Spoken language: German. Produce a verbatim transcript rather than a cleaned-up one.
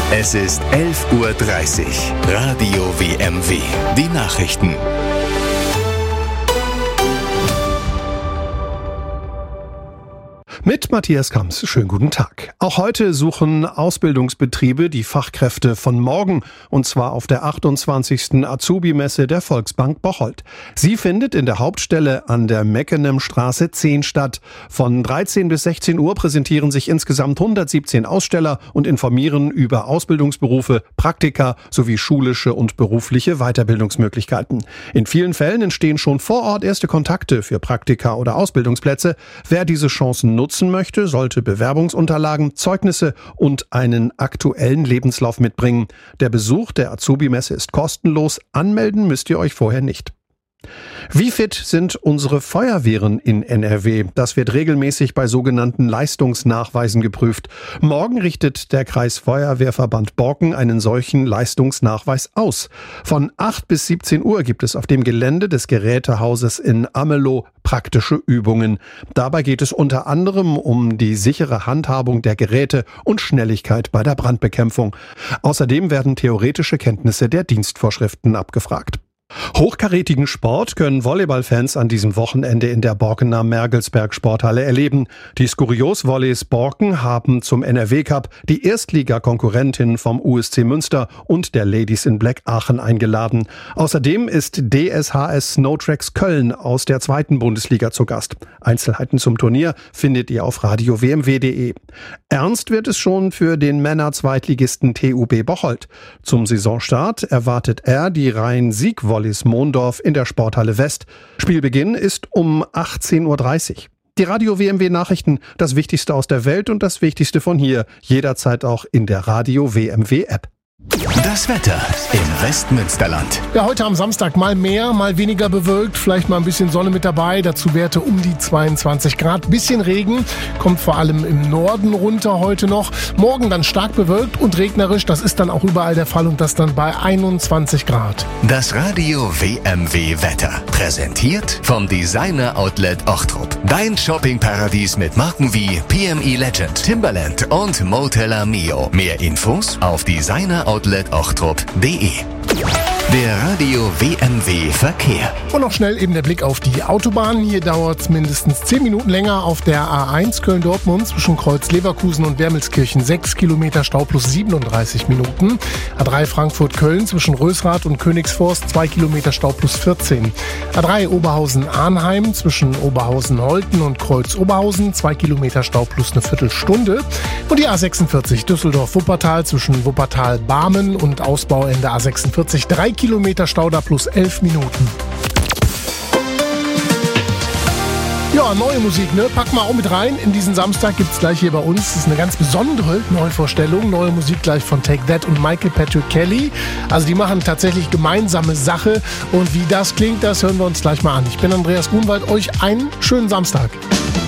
Es ist elf Uhr dreißig. Radio W M W. Die Nachrichten. Mit Matthias Kamps. Schönen guten Tag. Auch heute suchen Ausbildungsbetriebe die Fachkräfte von morgen, und zwar auf der achtundzwanzigsten Azubi-Messe der Volksbank Bocholt. Sie findet in der Hauptstelle an der Meckenemstraße zehn statt. Von dreizehn bis sechzehn Uhr präsentieren sich insgesamt hundertsiebzehn Aussteller und informieren über Ausbildungsberufe, Praktika sowie schulische und berufliche Weiterbildungsmöglichkeiten. In vielen Fällen entstehen schon vor Ort erste Kontakte für Praktika oder Ausbildungsplätze. Wer diese Chancen nutzt, möchte, sollte Bewerbungsunterlagen, Zeugnisse und einen aktuellen Lebenslauf mitbringen. Der Besuch der Azubi-Messe ist kostenlos. Anmelden müsst ihr euch vorher nicht. Wie fit sind unsere Feuerwehren in N R W? Das wird regelmäßig bei sogenannten Leistungsnachweisen geprüft. Morgen richtet der Kreisfeuerwehrverband Borken einen solchen Leistungsnachweis aus. Von acht bis siebzehn Uhr gibt es auf dem Gelände des Gerätehauses in Amelow praktische Übungen. Dabei geht es unter anderem um die sichere Handhabung der Geräte und Schnelligkeit bei der Brandbekämpfung. Außerdem werden theoretische Kenntnisse der Dienstvorschriften abgefragt. Hochkarätigen Sport können Volleyballfans an diesem Wochenende in der Borkener Mergelsberg Sporthalle erleben. Die Skurios-Volleys Borken haben zum N R W Cup die Erstligakonkurrentin vom U S C Münster und der Ladies in Black Aachen eingeladen. Außerdem ist D S H S Snowtracks Köln aus der zweiten Bundesliga zu Gast. Einzelheiten zum Turnier findet ihr auf radio w m w punkt d e. Ernst wird es schon für den Männer-Zweitligisten T U B Bocholt. Zum Saisonstart erwartet er die Rhein-Sieg-Volleys Mondorf in der Sporthalle West. Spielbeginn ist um achtzehn Uhr dreißig. Die Radio W M W Nachrichten, das Wichtigste aus der Welt und das Wichtigste von hier, jederzeit auch in der Radio W M W App. Das Wetter im Westmünsterland. Ja, heute am Samstag mal mehr, mal weniger bewölkt, vielleicht mal ein bisschen Sonne mit dabei, dazu Werte um die zweiundzwanzig Grad. Bisschen Regen, kommt vor allem im Norden runter heute noch. Morgen dann stark bewölkt und regnerisch, das ist dann auch überall der Fall und das dann bei einundzwanzig Grad. Das Radio W M W Wetter, präsentiert vom Designer Outlet Ochtrup. Dein Shoppingparadies mit Marken wie P M E Legend, Timberland und Motella Mio. Mehr Infos auf designer outlet ochtrup punkt d e. Der Radio W M W Verkehr. Und noch schnell eben der Blick auf die Autobahn. Hier dauert es mindestens zehn Minuten länger auf der A eins Köln-Dortmund zwischen Kreuz Leverkusen und Wermelskirchen. sechs Kilometer Stau plus siebenunddreißig Minuten. A drei Frankfurt-Köln zwischen Rösrath und Königsforst. zwei Kilometer Stau plus vierzehn. A drei Oberhausen-Arnheim zwischen Oberhausen-Holten und Kreuz-Oberhausen. zwei Kilometer Stau plus eine Viertelstunde. Und die A sechsundvierzig Düsseldorf-Wuppertal zwischen Wuppertal-Barmen und Ausbauende A sechsundvierzig. drei Kilometer Stau da plus elf Minuten. Ja, neue Musik, ne? Pack mal auch mit rein. In diesen Samstag gibt's gleich hier bei uns. Das ist eine ganz besondere Neuvorstellung. Neue Musik gleich von Take That und Michael Patrick Kelly. Also die machen tatsächlich gemeinsame Sache. Und wie das klingt, das hören wir uns gleich mal an. Ich bin Andreas Grunwald. Euch einen schönen Samstag.